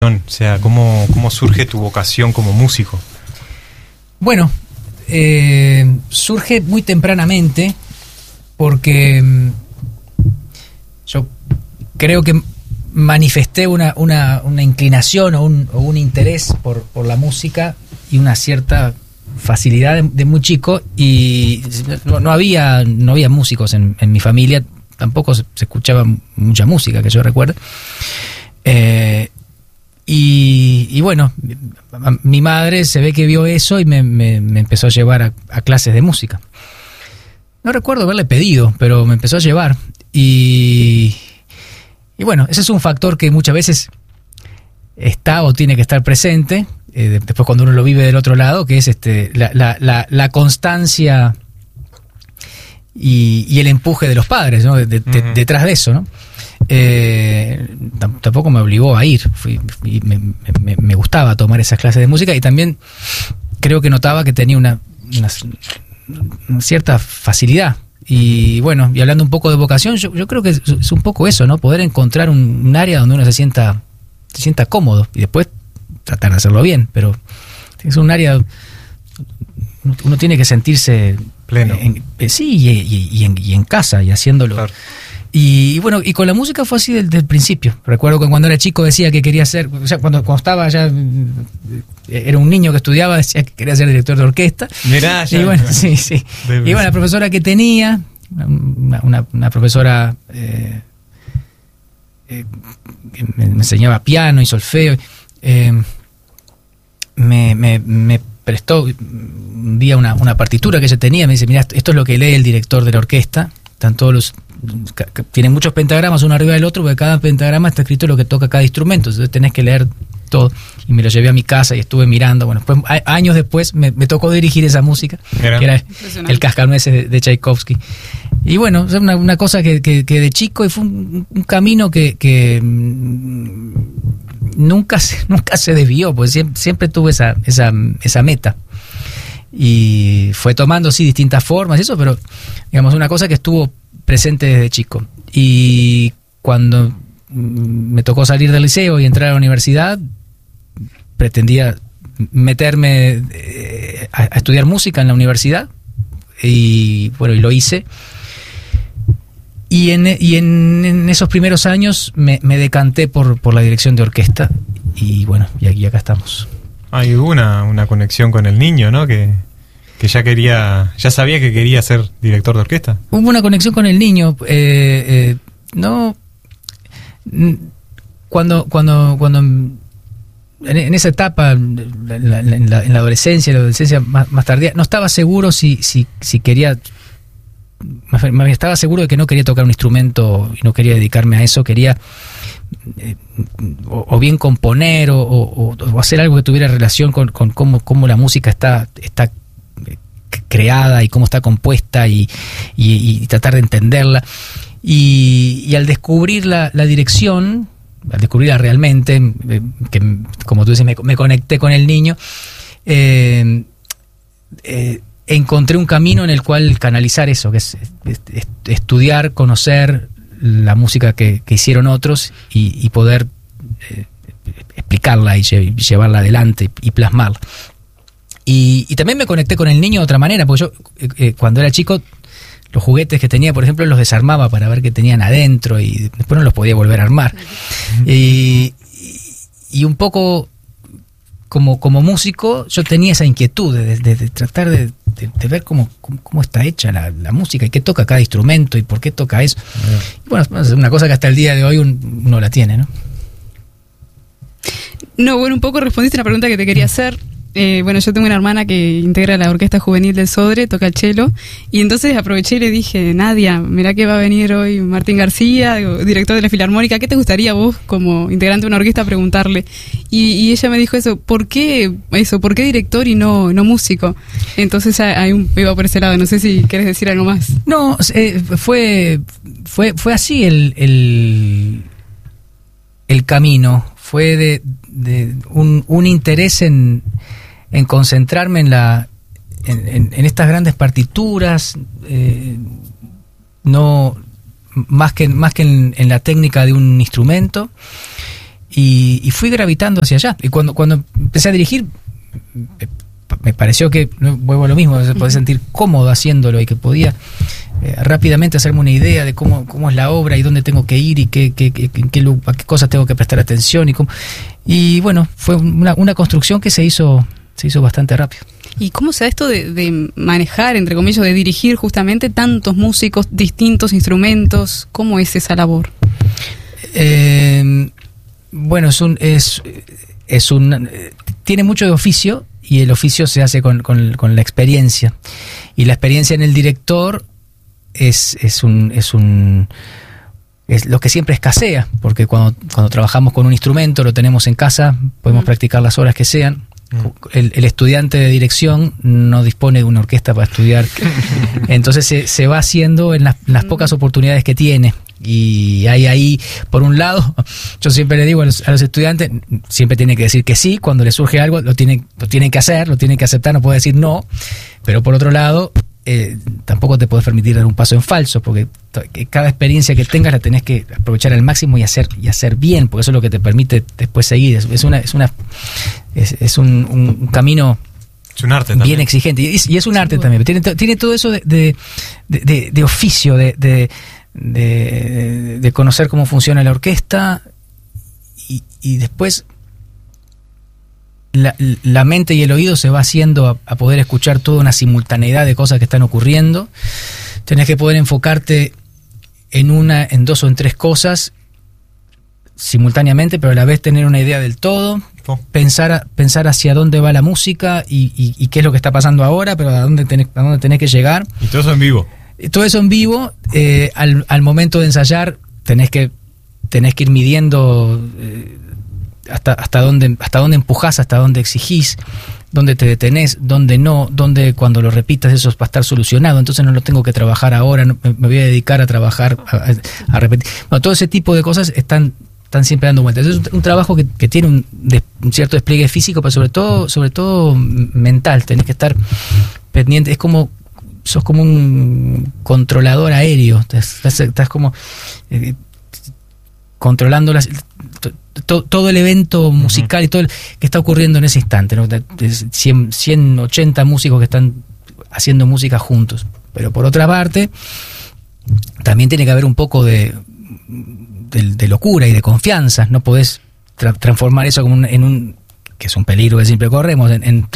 O sea, ¿cómo surge tu vocación como músico? Bueno, surge muy tempranamente porque yo creo que manifesté una inclinación o un interés por la música y una cierta facilidad de muy chico, y no había músicos en mi familia, tampoco se escuchaba mucha música que yo recuerde. Y bueno, mi madre se ve que vio eso y me empezó a llevar a clases de música. No recuerdo haberle pedido, pero me empezó a llevar. Y bueno, ese es un factor que muchas veces está o tiene que estar presente, después cuando uno lo vive del otro lado, que es la constancia y el empuje de los padres, ¿no? Detrás de eso, ¿no? Tampoco me obligó a ir, me gustaba tomar esas clases de música, y también creo que notaba que tenía una cierta facilidad. Y bueno, y hablando un poco de vocación, yo creo que es un poco eso, ¿no? Poder encontrar un área donde uno se sienta cómodo y después tratar de hacerlo bien, pero es un área uno tiene que sentirse pleno. Sí, y en casa y haciéndolo. Claro. Y bueno, y con la música fue así desde el principio. Recuerdo que cuando era chico decía que quería ser, o sea, cuando estaba ya, era un niño que estudiaba, decía que quería ser director de orquesta. Mirá, ya. Y bueno, sí. Y bueno, la profesora que tenía, una profesora que me enseñaba piano y solfeo, me prestó un día una partitura que ella tenía. Me dice: mira, esto es lo que lee el director de la orquesta. Están todos los, tienen muchos pentagramas uno arriba del otro, porque cada pentagrama está escrito lo que toca cada instrumento, entonces tenés que leer todo. Y me lo llevé a mi casa y estuve mirando. Bueno, después, años después me tocó dirigir esa música, que era el Cascanueces de Tchaikovsky. Y bueno, es una cosa que de chico, y fue un camino que nunca se desvió, pues siempre tuve esa meta. Y fue tomando, sí, distintas formas y eso, pero digamos, una cosa que estuvo presente desde chico. Y cuando me tocó salir del liceo y entrar a la universidad, pretendía meterme a estudiar música en la universidad, y bueno, y lo hice. Y en esos primeros años me decanté por la dirección de orquesta, y bueno, y acá estamos. Hay una conexión con el niño, ¿no? Que ya sabía que quería ser director de orquesta. Hubo una conexión con el niño, no, cuando en esa etapa, en la adolescencia, más tardía, no estaba seguro si quería. Estaba seguro de que no quería tocar un instrumento y no quería dedicarme a eso. Quería o bien componer o hacer algo que tuviera relación con cómo la música está creada y cómo está compuesta, y tratar de entenderla. Y al descubrir la dirección, al descubrirla realmente, que como tú dices, me conecté con el niño, encontré un camino en el cual canalizar eso, que es estudiar, conocer la música que hicieron otros, y poder explicarla y llevarla adelante y plasmarla. Y también me conecté con el niño de otra manera, porque yo cuando era chico, los juguetes que tenía, por ejemplo, los desarmaba para ver qué tenían adentro, y después no los podía volver a armar. Y un poco como músico, yo tenía esa inquietud de tratar de ver cómo está hecha la música, y qué toca cada instrumento y por qué toca eso. Y bueno, es una cosa que hasta el día de hoy uno la tiene, ¿no? No, bueno, un poco respondiste a la pregunta que te quería hacer. Bueno, yo tengo una hermana que integra la orquesta juvenil del Sodre, toca el cello, y entonces aproveché y le dije: Nadia, mirá que va a venir hoy Martín García, director de la Filarmónica, ¿qué te gustaría vos como integrante de una orquesta preguntarle? Y ella me dijo eso: ¿por qué director y no músico? Entonces iba por ese lado. No sé si querés decir algo más. No, fue así el camino. Fue de un interés en concentrarme en estas grandes partituras, no más que en la técnica de un instrumento, y fui gravitando hacia allá. Y cuando empecé a dirigir, me pareció que, vuelvo a lo mismo, se podía sentir cómodo haciéndolo y que podía rápidamente hacerme una idea de cómo es la obra y dónde tengo que ir y a qué cosas tengo que prestar atención. Y bueno, fue una construcción que se hizo bastante rápido. ¿Y cómo se da esto de manejar, entre comillas, de dirigir justamente tantos músicos, distintos instrumentos? ¿Cómo es esa labor? Bueno, tiene mucho de oficio, y el oficio se hace con la experiencia. Y la experiencia en el director es lo que siempre escasea, porque cuando trabajamos con un instrumento, lo tenemos en casa, podemos practicar las horas que sean. El estudiante de dirección no dispone de una orquesta para estudiar, entonces se va haciendo en las pocas oportunidades que tiene. Y hay ahí, por un lado, yo siempre le digo a los estudiantes, siempre tienen que decir que sí, cuando les surge algo lo tienen que hacer, lo tienen que aceptar, no puede decir no. Pero por otro lado, tampoco te puedes permitir dar un paso en falso, porque cada experiencia que tengas la tenés que aprovechar al máximo y hacer bien, porque eso es lo que te permite después seguir. Es un camino, es un arte bien también. Exigente, y es un arte también. Tiene todo eso de oficio, de conocer cómo funciona la orquesta, y después la mente y el oído se va haciendo a poder escuchar toda una simultaneidad de cosas que están ocurriendo. Tenés que poder enfocarte en dos o en tres cosas simultáneamente, pero a la vez tener una idea del todo, pensar hacia dónde va la música y qué es lo que está pasando ahora, pero a dónde tenés que llegar. Y todo eso en vivo. Todo eso en vivo. Al momento de ensayar tenés que ir midiendo hasta dónde empujás, hasta dónde exigís, dónde te detenés, dónde no, dónde cuando lo repitas eso va a estar solucionado, entonces no lo tengo que trabajar ahora, me voy a dedicar a trabajar, a repetir. Bueno, todo ese tipo de cosas están siempre dando vueltas. Es un trabajo que tiene un cierto despliegue físico, pero sobre todo mental. Tenés que estar pendiente. Sos como un controlador aéreo. Estás como controlando todo el evento musical y todo que está ocurriendo en ese instante, ¿no? 180 músicos que están haciendo música juntos. Pero por otra parte, también tiene que haber un poco de locura y de confianza. No podés transformar eso como en un que es un peligro que siempre corremos,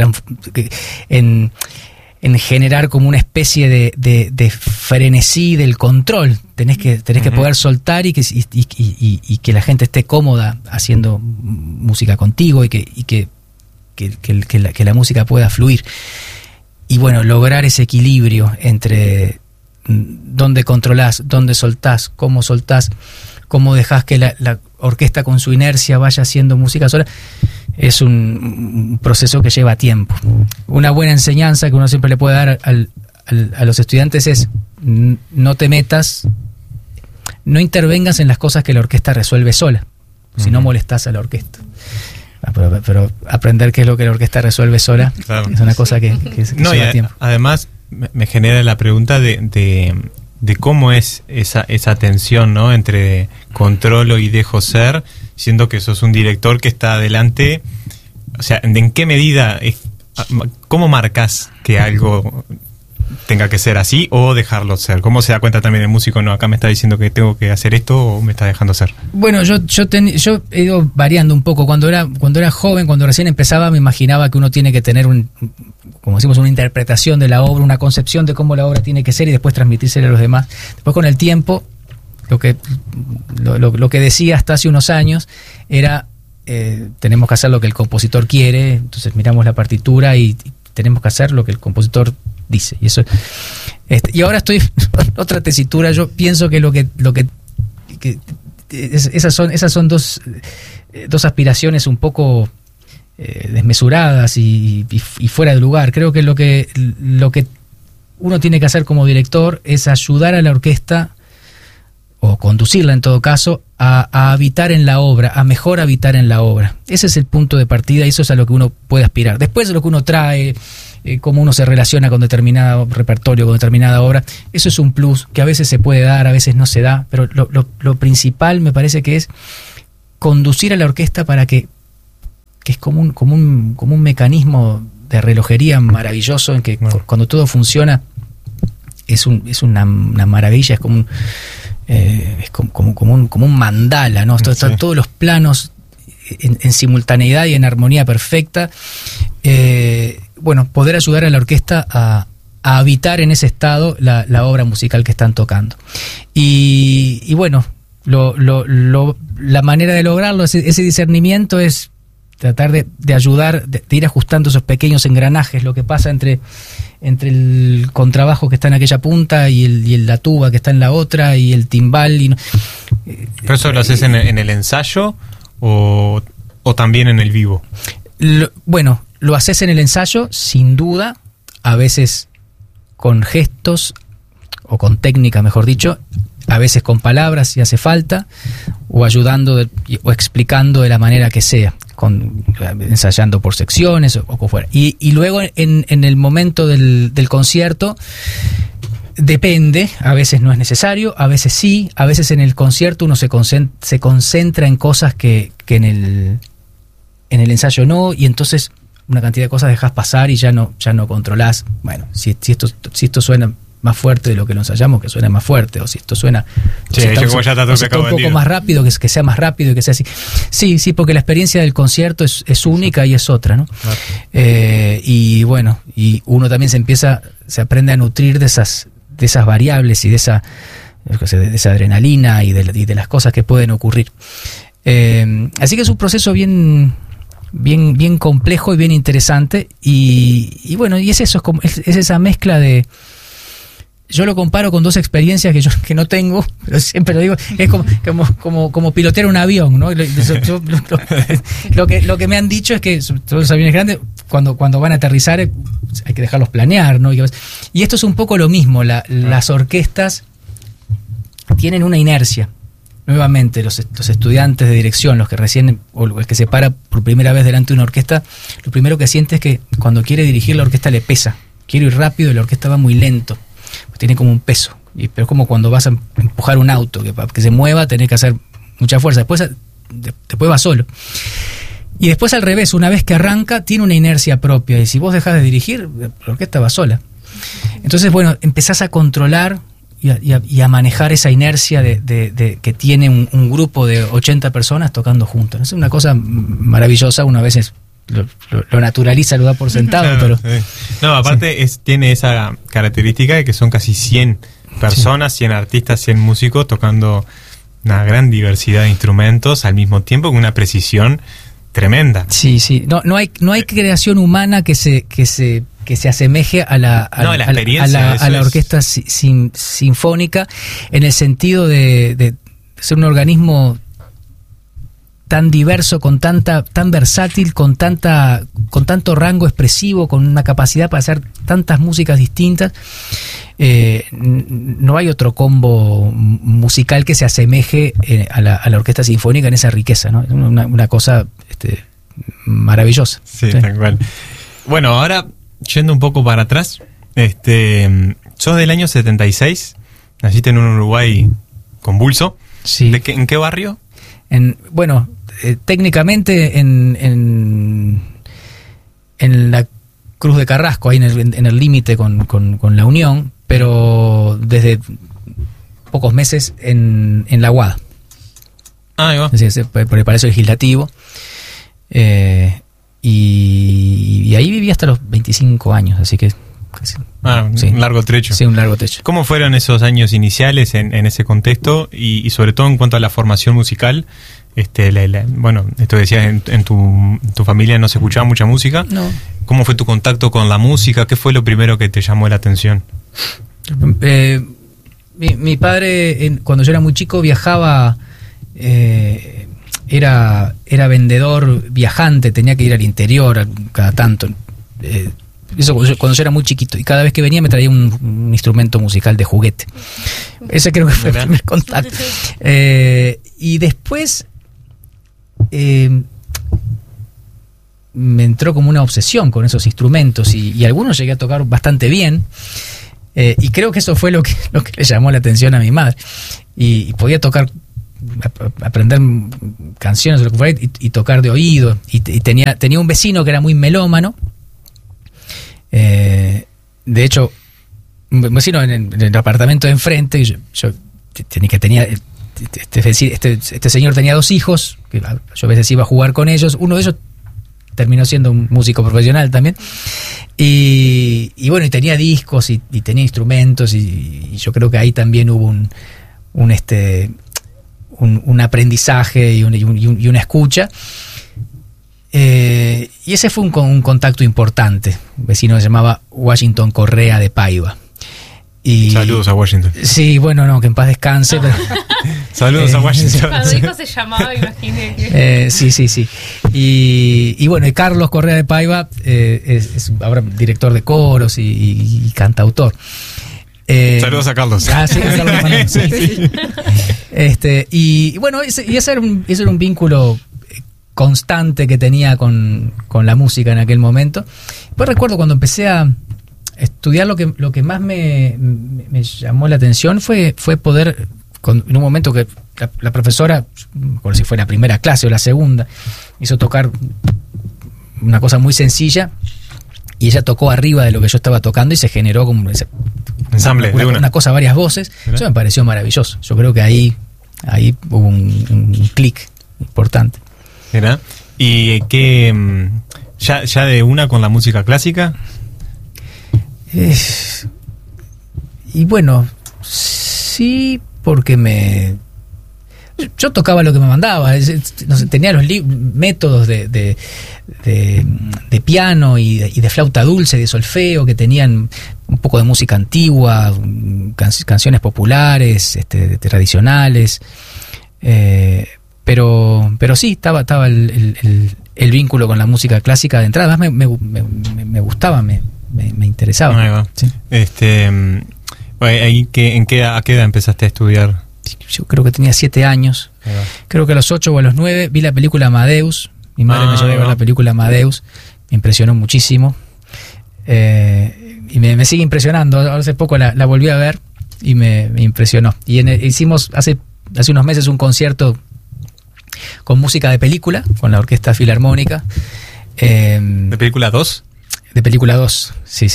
en generar como una especie de frenesí del control. Tenés que poder soltar y que la gente esté cómoda haciendo música contigo y que la música pueda fluir. Y bueno, lograr ese equilibrio entre dónde controlás, dónde soltás, cómo dejás que la orquesta con su inercia vaya haciendo música sola. Es un proceso que lleva tiempo. Una buena enseñanza que uno siempre le puede dar a los estudiantes es: no te metas, no intervengas en las cosas que la orquesta resuelve sola, si no molestás a la orquesta. Pero aprender qué es lo que la orquesta resuelve sola, claro, es una cosa que lleva tiempo. Además me genera la pregunta de cómo es esa tensión, ¿no?, entre controlo y dejo ser, siendo que sos un director que está adelante. O sea, ¿en qué medida cómo marcas que algo tenga que ser así o dejarlo ser? ¿Cómo se da cuenta también el músico? No, acá me está diciendo que tengo que hacer esto o me está dejando ser. Bueno, yo he ido variando un poco. Cuando era joven, cuando recién empezaba, me imaginaba que uno tiene que tener como decimos, una interpretación de la obra, una concepción de cómo la obra tiene que ser y después transmitírsela a los demás. Después, con el tiempo, lo que decía hasta hace unos años era tenemos que hacer lo que el compositor quiere. Entonces miramos la partitura y tenemos que hacer lo que el compositor dice. Y eso y ahora estoy otra tesitura. Yo pienso que esas son dos aspiraciones un poco desmesuradas y fuera de lugar. Creo que lo que uno tiene que hacer como director es ayudar a la orquesta, o conducirla en todo caso, a habitar en la obra, a mejor habitar en la obra. Ese es el punto de partida y eso es a lo que uno puede aspirar. Después, lo que uno trae, cómo uno se relaciona con determinado repertorio, con determinada obra, eso es un plus que a veces se puede dar, a veces no se da, pero lo principal me parece que es conducir a la orquesta para que es como un mecanismo de relojería maravilloso en que cuando todo funciona es una maravilla, es como un mandala, ¿no? Están todos los planos en simultaneidad y en armonía perfecta. Poder ayudar a la orquesta a habitar en ese estado la obra musical que están tocando. Y bueno, la manera de lograrlo, ese discernimiento, es tratar de ayudar, de ir ajustando esos pequeños engranajes, lo que pasa entre el contrabajo que está en aquella punta y la tuba que está en la otra y el timbal. ¿Pero eso lo haces en el ensayo o también en el vivo? Lo haces en el ensayo, sin duda, a veces con gestos o con técnica, mejor dicho, a veces con palabras si hace falta, o ayudando o explicando de la manera que sea, ensayando por secciones o como fuera. Y luego en el momento del concierto, depende, a veces no es necesario, a veces sí, a veces en el concierto uno se concentra en cosas que en el ensayo no, y entonces una cantidad de cosas dejas pasar y ya no controlás. Bueno, si esto suena más fuerte de lo que lo ensayamos, que suene más fuerte, o si esto suena un poco más rápido, que sea más rápido y que sea así. Sí, porque la experiencia del concierto es única y es otra, ¿no? Claro. Y uno también se aprende a nutrir de esas variables y de esa adrenalina y de las cosas que pueden ocurrir. Así que es un proceso bien complejo y bien interesante, y es eso, es esa mezcla de... Yo lo comparo con dos experiencias que no tengo, pero siempre lo digo, es como pilotear un avión, ¿no? Lo que me han dicho es que todos los aviones grandes, cuando van a aterrizar, hay que dejarlos planear, ¿no? Y esto es un poco lo mismo. Las orquestas tienen una inercia. Nuevamente, los estudiantes de dirección, los que recién, o el que se para por primera vez delante de una orquesta, lo primero que siente es que cuando quiere dirigir, la orquesta le pesa. Quiero ir rápido y la orquesta va muy lento. Tiene como un peso. Pero es como cuando vas a empujar un auto, que para que se mueva tenés que hacer mucha fuerza. Después va solo. Y después al revés, una vez que arranca, tiene una inercia propia. Y si vos dejás de dirigir, la orquesta va sola. Entonces, empezás a controlar y a manejar esa inercia de que tiene un grupo de 80 personas tocando juntos. Es una cosa maravillosa. Una vez lo naturaliza, lo da por sentado. Claro, pero sí. No, aparte tiene esa característica de que son casi 100 personas, 100 artistas, 100 músicos tocando una gran diversidad de instrumentos al mismo tiempo, con una precisión tremenda. Sí. No hay creación humana que se asemeje a la orquesta sinfónica, en el sentido de ser un organismo tan diverso, tan versátil, con tanto rango expresivo, con una capacidad para hacer tantas músicas distintas. No hay otro combo musical que se asemeje a la orquesta sinfónica en esa riqueza, ¿no? Es una cosa maravillosa. Sí, tal cual. Bueno, ahora yendo un poco para atrás, sos del año 76, naciste en un Uruguay convulso. Sí. ¿En qué barrio? Técnicamente en la Cruz de Carrasco, ahí en el límite con la Unión, pero desde pocos meses en La Aguada. Ahí va. Por el Palacio Legislativo. Y ahí viví hasta los 25 años, así que... Un largo trecho. Sí, un largo trecho. ¿Cómo fueron esos años iniciales en ese contexto? Y sobre todo en cuanto a la formación musical, esto decías, en tu familia no se escuchaba mucha música. No. ¿Cómo fue tu contacto con la música? ¿Qué fue lo primero que te llamó la atención? Mi padre, cuando yo era muy chico, viajaba, era vendedor viajante, tenía que ir al interior cada tanto. Eso cuando yo era muy chiquito, y cada vez que venía me traía un instrumento musical de juguete. Ese creo que fue el primer contacto. Y después me entró como una obsesión con esos instrumentos, y algunos llegué a tocar bastante bien, y creo que eso fue lo que le llamó la atención a mi madre. Y podía tocar aprender canciones o lo que fuera, y tocar de oído. Y tenía un vecino que era muy melómano. De hecho, un vecino en el apartamento de enfrente, yo tenía este señor tenía 2 hijos, que yo a veces iba a jugar con ellos. Uno de ellos terminó siendo un músico profesional también. Y bueno, y tenía discos y tenía instrumentos, y yo creo que ahí también hubo un aprendizaje y una escucha. Y ese fue un contacto importante. Un vecino que se llamaba Washington Correa de Paiva. Saludos a Washington. Sí, bueno, no, que en paz descanse. Pero, saludos a Washington. Cuando dijo se llamaba, imaginé que... Sí. Y bueno, y Carlos Correa de Paiva es ahora director de coros y cantautor. Saludos a Carlos. Sí, Carlos. Sí. Y bueno, ese era un vínculo constante que tenía con la música en aquel momento. Pues recuerdo cuando empecé a estudiar, lo que más me llamó la atención fue poder, en un momento que la profesora, no recuerdo si fue la primera clase o la segunda, hizo tocar una cosa muy sencilla, y ella tocó arriba de lo que yo estaba tocando, y se generó como ensamble, una cosa, varias voces. ¿Verdad? Eso me pareció maravilloso. Yo creo que ahí hubo un clic importante. ¿Verdad? ¿Y qué, ya de una con la música clásica? Y bueno, sí, porque yo tocaba lo que me mandaba. No sé, tenía los métodos de piano y de flauta dulce, de solfeo, que tenían un poco de música antigua, canciones populares, tradicionales. Pero sí, estaba el vínculo con la música clásica de entrada. Además me gustaba, me interesaba. Ahí va. Sí. ¿A qué edad empezaste a estudiar? Yo creo que tenía 7 años. Creo que a los 8 o a los 9 vi la película Amadeus. Mi madre me llevó a ver la película Amadeus. Me impresionó muchísimo. Y me sigue impresionando. Hace poco la volví a ver y me impresionó. Y hicimos hace unos meses un concierto con música de película, con la Orquesta Filarmónica. ¿De película 2? De película 2, sí.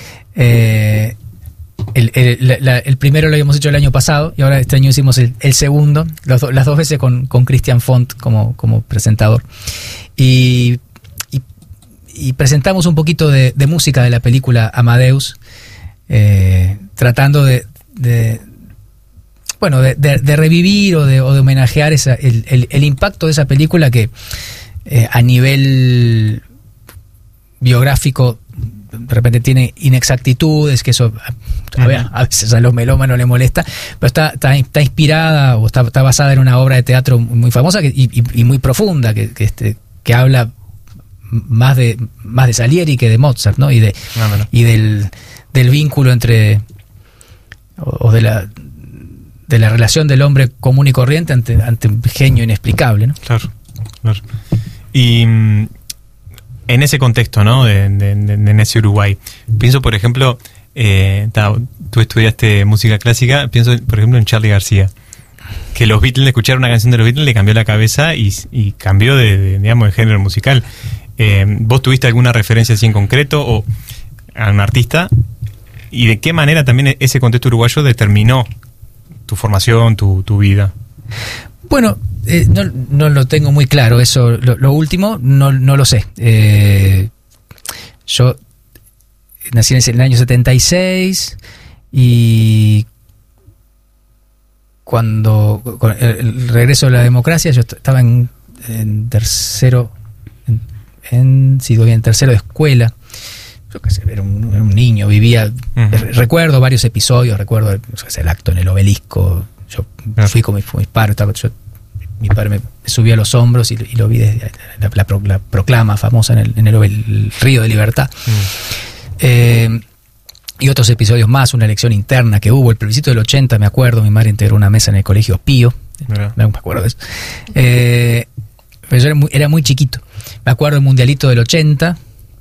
El primero lo habíamos hecho el año pasado, y ahora este año hicimos el segundo, las 2 veces con Christian Font como presentador. Y presentamos un poquito de música de la película Amadeus, tratando de revivir o de homenajear el impacto de esa película, que a nivel biográfico de repente tiene inexactitudes, que eso a veces a los melómanos le molesta, pero está inspirada, o está basada en una obra de teatro muy famosa y muy profunda, que habla más de Salieri que de Mozart, ¿no? Y del vínculo entre, o de la relación del hombre común y corriente ante un genio inexplicable, ¿no? Claro. Y en ese contexto, ¿no? de ese Uruguay, pienso, por ejemplo, tú estudiaste música clásica, pienso, por ejemplo, en Charly García, que los Beatles, escuchar una canción de los Beatles le cambió la cabeza y cambió de género musical. ¿Vos tuviste alguna referencia así en concreto o a un artista? ¿Y de qué manera también ese contexto uruguayo determinó tu formación, tu vida? Bueno, no lo tengo muy claro, eso, lo último no lo sé. Yo nací en el año 76, y con el regreso de la democracia, yo estaba en tercero, en tercero de escuela. Yo qué sé, era un niño, vivía, recuerdo varios episodios, recuerdo el acto en el Obelisco. Yo fui con mis padres, mi padre me subió a los hombros y lo vi desde la proclama famosa en el Río de Libertad. Y otros episodios más, una elección interna que hubo, el plebiscito del 80, me acuerdo, mi madre integró una mesa en el Colegio Pío, me acuerdo de eso. Pero yo era muy chiquito. Me acuerdo del Mundialito del 80,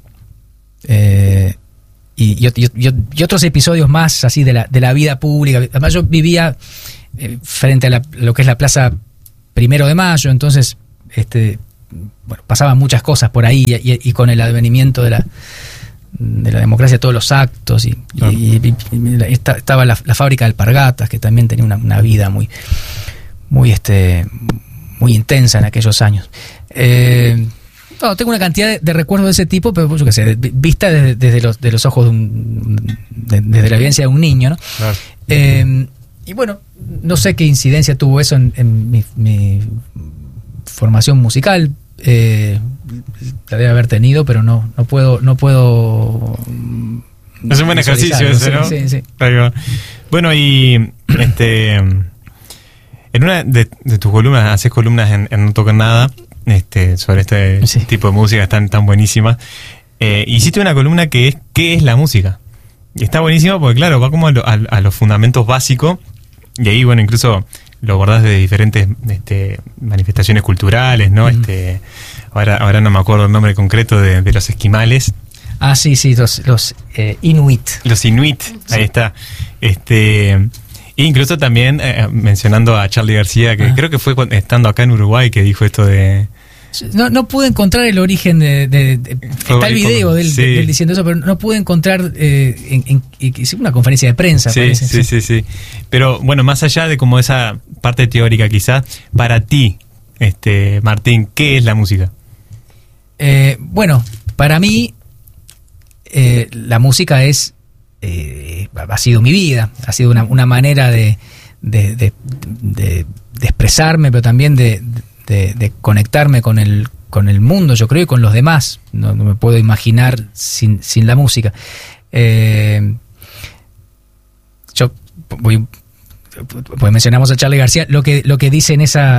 y otros episodios más así de la vida pública. Además, yo vivía frente a lo que es la Plaza 1 de mayo, entonces pasaban muchas cosas por ahí y con el advenimiento de la democracia, todos los actos y estaba la fábrica de alpargatas, que también tenía una vida muy intensa en aquellos años. Tengo una cantidad de recuerdos de ese tipo, pero yo qué sé, vista desde los ojos desde la vivencia de un niño, ¿no? Claro. Y bueno, no sé qué incidencia tuvo eso en mi formación musical. La debe haber tenido, pero no puedo. Es un buen ejercicio ese, ¿no? Sí. Bueno, y en una de tus columnas, haces columnas en No Tocan Nada, sobre este tipo de música tan buenísima. Hiciste una columna que es ¿qué es la música? Y está buenísima porque, claro, va como a los fundamentos básicos, y ahí, bueno, incluso lo abordás de diferentes manifestaciones culturales, ¿no? Ahora no me acuerdo el nombre concreto de los esquimales. Ah, sí, los Inuit. Los Inuit, sí. Ahí está. E incluso también mencionando a Charly García, que creo que fue estando acá en Uruguay que dijo esto de... No pude encontrar el origen está el video de él diciendo eso, pero no pude encontrar una conferencia de prensa. Sí. Pero bueno, más allá de como esa parte teórica quizás, para ti, Martín, ¿qué es la música? Bueno, para mí la música ha sido mi vida, ha sido una manera de expresarme, pero también de conectarme con el mundo, yo creo, y con los demás. No me puedo imaginar sin la música. Pues mencionamos a Charly García, lo que dice en esa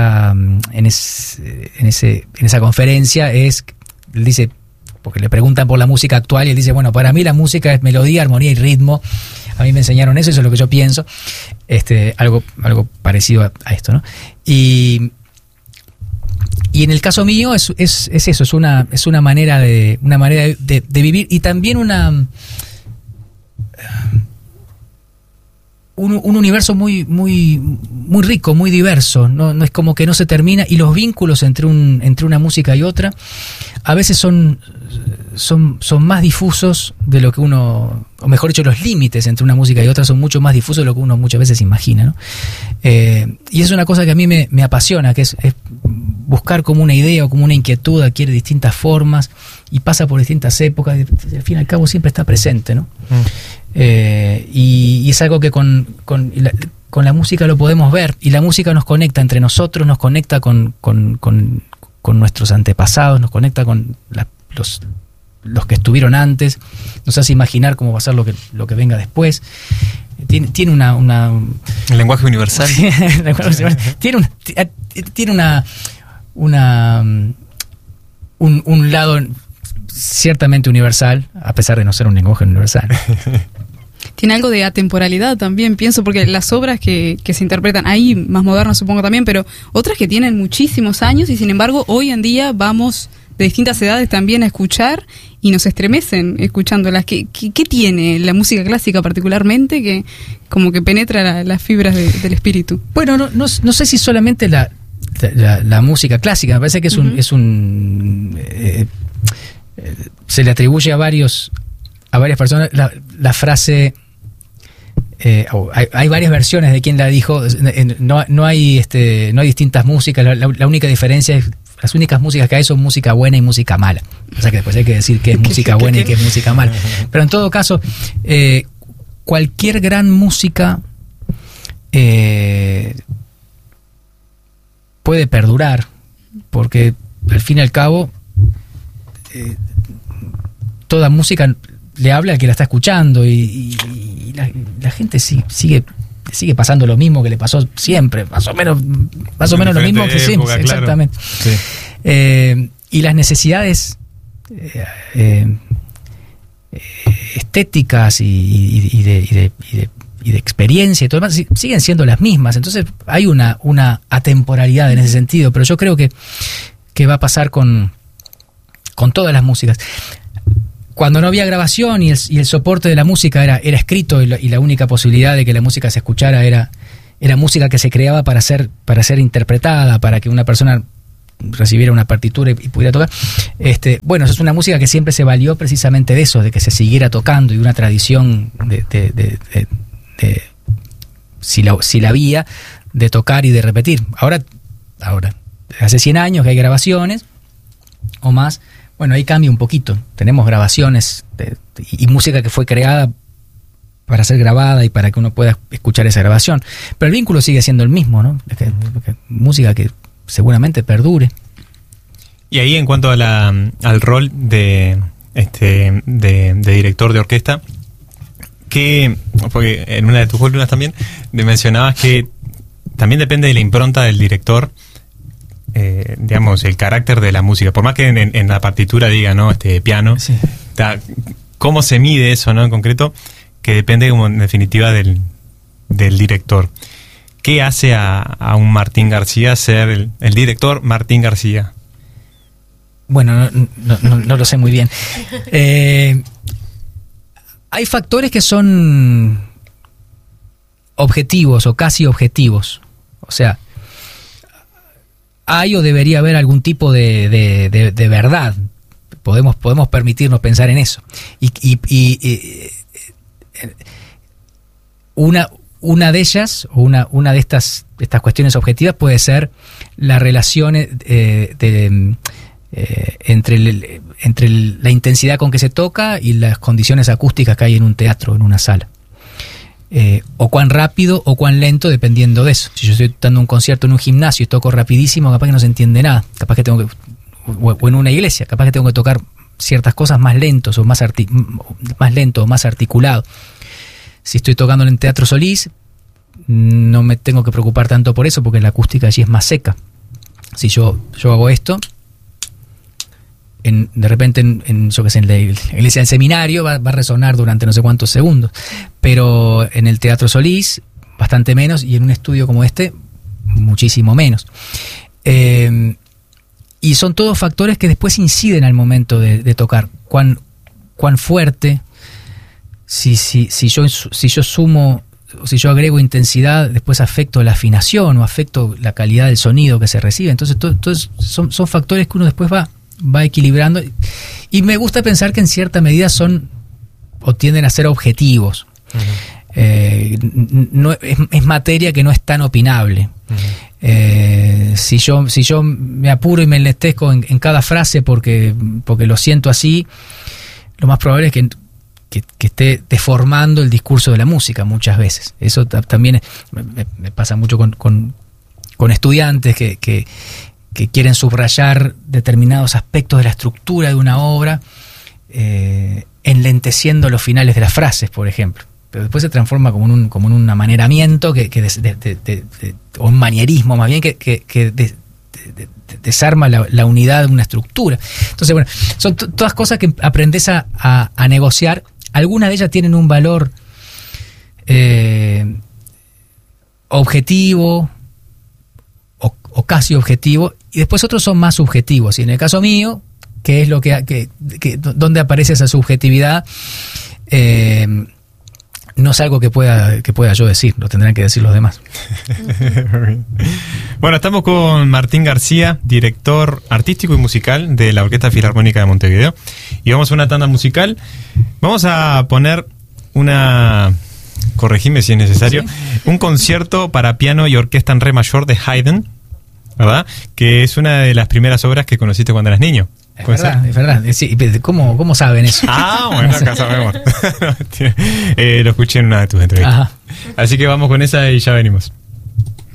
conferencia es, él dice, porque le preguntan por la música actual, y él dice, bueno, para mí la música es melodía, armonía y ritmo. A mí me enseñaron eso es lo que yo pienso. Algo parecido a esto, ¿no? Y en el caso mío es eso, es una manera de vivir, y también un universo muy rico, muy diverso. No es como que no se termina, y los vínculos entre una música y otra a veces son más difusos de lo que uno, o mejor dicho, los límites entre una música y otra son mucho más difusos de lo que uno muchas veces imagina, ¿no? Y es una cosa que a mí me apasiona, que es buscar como una idea o como una inquietud, adquiere distintas formas y pasa por distintas épocas, y al fin y al cabo siempre está presente, ¿no? Y es algo que con la música lo podemos ver, y la música nos conecta entre nosotros, nos conecta con nuestros antepasados, nos conecta con los que estuvieron antes, nos hace imaginar cómo va a ser lo que venga después. Tiene el lenguaje universal. Tiene un lado ciertamente universal, a pesar de no ser un lenguaje universal. Tiene algo de atemporalidad también, pienso, porque las obras que se interpretan ahí, más modernas supongo también, pero otras que tienen muchísimos años y sin embargo hoy en día vamos de distintas edades también a escuchar y nos estremecen escuchándolas. ¿Qué tiene la música clásica particularmente que como que penetra las fibras del espíritu? Bueno, no sé si solamente la música clásica, me parece que se le atribuye a varias personas la frase. Hay varias versiones de quién la dijo. No hay distintas músicas. La única diferencia es las únicas músicas que hay son música buena y música mala. O sea que después hay que decir qué es música buena y qué es música mala. Pero en todo caso, cualquier gran música puede perdurar, porque al fin y al cabo toda música le habla al que la está escuchando, y la gente sigue pasando lo mismo que le pasó siempre, más o menos lo mismo que siempre, claro. Exactamente. Sí. Y las necesidades estéticas y de experiencia y todo lo demás siguen siendo las mismas. Entonces hay una atemporalidad en ese sentido, pero yo creo que va a pasar con todas las músicas. Cuando no había grabación y el soporte de la música era escrito, y la única posibilidad de que la música se escuchara era era música que se creaba para ser interpretada, para que una persona recibiera una partitura y pudiera tocar. Bueno, eso es una música que siempre se valió precisamente de eso, de que se siguiera tocando, y una tradición si la había, de tocar y de repetir. Ahora, hace 100 años que hay grabaciones o más, bueno, ahí cambia un poquito. Tenemos grabaciones y música que fue creada para ser grabada y para que uno pueda escuchar esa grabación. Pero el vínculo sigue siendo el mismo, ¿no? Música que seguramente perdure. Y ahí, en cuanto a al rol de director de orquesta, porque en una de tus columnas también mencionabas que también depende de la impronta del director, digamos, el carácter de la música. Por más que en la partitura diga, ¿no?, piano, sí. ¿Cómo se mide eso, ¿no?, en concreto? Que depende, como en definitiva, del director. ¿Qué hace a un Martín García ser el director Martín García? Bueno, no lo sé muy bien. Hay factores que son objetivos o casi objetivos. O sea, hay o debería haber algún tipo de verdad. Podemos permitirnos pensar en eso. Una de ellas, o una de estas cuestiones objetivas, puede ser la relación entre la intensidad con que se toca y las condiciones acústicas que hay en un teatro, en una sala. O cuán rápido o cuán lento, dependiendo de eso. Si yo estoy dando un concierto en un gimnasio y toco rapidísimo, capaz que no se entiende nada. Capaz que o en una iglesia, capaz que tengo que tocar ciertas cosas más lentos o más lento o más articulado. Si estoy tocando en Teatro Solís, no me tengo que preocupar tanto por eso, porque la acústica allí es más seca. Si yo hago esto, de repente en la iglesia del seminario va a resonar durante no sé cuántos segundos, pero en el Teatro Solís bastante menos, y en un estudio como este muchísimo menos. Y son todos factores que después inciden al momento de tocar. Cuán fuerte, si yo sumo, si yo agrego intensidad, después afecto la afinación o afecto la calidad del sonido que se recibe. Entonces son factores que uno después va equilibrando, y me gusta pensar que en cierta medida son o tienden a ser objetivos. No, es materia que no es tan opinable. Si yo me apuro y me enlestezco en cada frase porque lo siento así, lo más probable es que esté deformando el discurso de la música muchas veces. Eso también me pasa mucho con estudiantes que quieren subrayar determinados aspectos de la estructura de una obra, enlenteciendo los finales de las frases, por ejemplo. Pero después se transforma como en un amaneramiento o un manierismo, más bien, que desarma la unidad de una estructura. Entonces, bueno, son todas cosas que aprendes a negociar. Algunas de ellas tienen un valor objetivo o casi objetivo, y después otros son más subjetivos. Y en el caso mío, que es lo que donde aparece esa subjetividad, no es algo que pueda yo decir, lo tendrán que decir los demás. Bueno, estamos con Martín García, director artístico y musical de la Orquesta Filarmónica de Montevideo, y vamos a una tanda musical. Vamos a poner corregime si es necesario, ¿sí?, un concierto para piano y orquesta en re mayor de Haydn, ¿verdad? Que es una de las primeras obras que conociste cuando eras niño. Es verdad. Sí, ¿cómo saben eso? Bueno, acá sabemos. Lo escuché en una de tus entrevistas. Ajá. Así que vamos con esa y ya venimos.